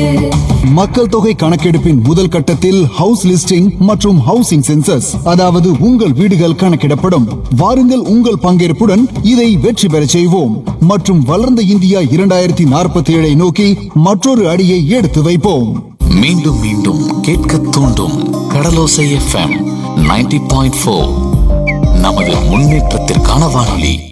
மக்கள் தொகை கணக்கெடுப்பின் முதல் கட்டத்தில் ஹவுஸ் லிஸ்டிங் மற்றும் ஹவுசிங் சென்சஸ், அதாவது உங்கள் வீடுகள் கணக்கிடப்படும். வாருங்கள், உங்கள் பங்கேற்புடன் இதை வெற்றி பெறச் செய்வோம் மற்றும் வளர்ந்த இந்தியா 2047 நோக்கி மற்றொரு அடியை எடுத்து வைப்போம். மீண்டும் மீண்டும் கேட்க தூண்டும் கடலோசை FM 90.4 நமது முன்னேற்றத்திற்கான வானொலி.